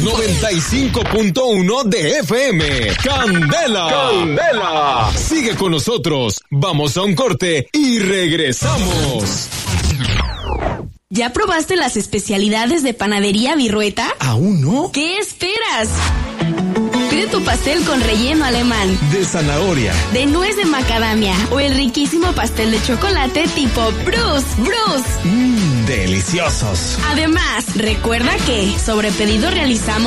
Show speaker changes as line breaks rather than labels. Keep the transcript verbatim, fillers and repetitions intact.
noventa y cinco punto uno de F M. ¡Candela! ¡Candela! Sigue con nosotros. Vamos a un corte y regresamos.
¿Ya probaste las especialidades de Panadería Virrueta?
¿Aún no?
¿Qué esperas? Pide tu pastel con relleno alemán,
de zanahoria,
de nuez de macadamia o el riquísimo pastel de chocolate tipo Bruce. Bruce.
Mmm, deliciosos.
Además, recuerda que sobre pedido realizamos